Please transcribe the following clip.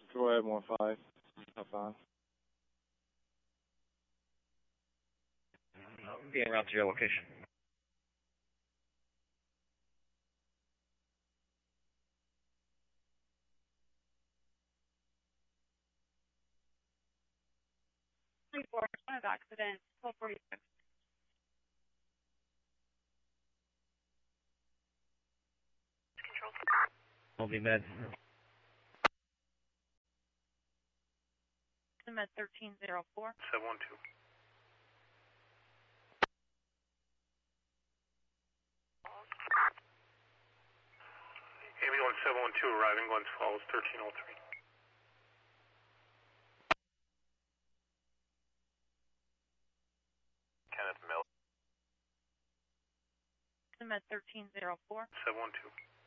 Go ahead, 1-5. Up on. Being routed to your location. One of accident, 1246. I'll be med. Med 1304. 712. Ambulance 712 arriving, Glens Falls, 1303. Med 1304. 712.